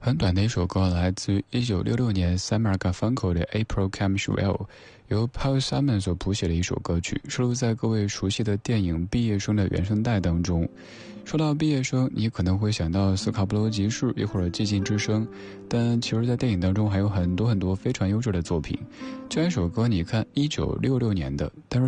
很短的一首歌，来自于1966年 Simon Garfunkel 的 April Comes Well， 由 Paul Simon 所谱写的一首歌曲，收录在各位熟悉的电影《毕业生》的原声带当中。说到毕业生，你可能会想到斯卡布罗集市，亦或者寂静之声，但其实在电影当中还有很多非常优质的作品。这样一首歌，你看1966年的，但是